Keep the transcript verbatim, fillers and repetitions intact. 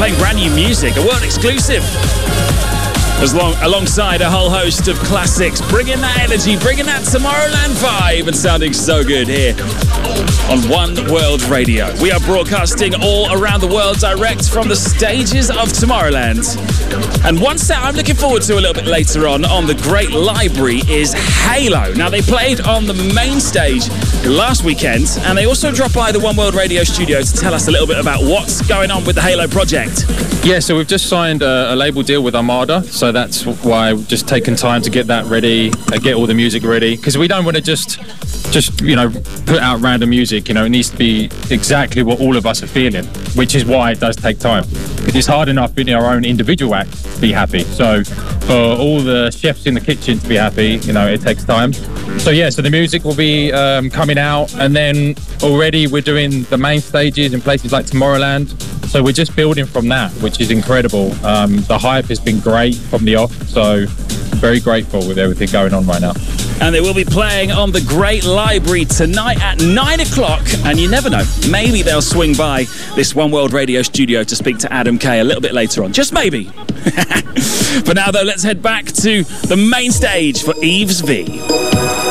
playing brand new music, a world exclusive. As long, alongside a whole host of classics, bringing that energy, bringing that Tomorrowland vibe, and sounding so good here on One World Radio. We are broadcasting all around the world direct from the stages of Tomorrowland. And one set I'm looking forward to a little bit later on on the Great Library is Halo. Now, they played on the main stage last weekend, and they also dropped by the One World Radio studio to tell us a little bit about what's going on with the Halo project. Yeah, so we've just signed a, a label deal with Armada, so that's why we've just taken time to get that ready, uh, get all the music ready, because we don't want to just, just you know, put out random music. You know, it needs to be exactly what all of us are feeling, which is why it does take time. It's hard enough in our own individual act to be happy. So for all the chefs in the kitchen to be happy, you know, it takes time. So yeah, so the music will be um, coming out, and then already we're doing the main stages in places like Tomorrowland. So we're just building from that, which is incredible. Um, the hype has been great from the off, so very grateful with everything going on right now. And they will be playing on the Great Library tonight at nine o'clock. And you never know, maybe they'll swing by this One World Radio studio to speak to Adam Kay a little bit later on. Just maybe. For now, though, let's head back to the main stage for Yves V.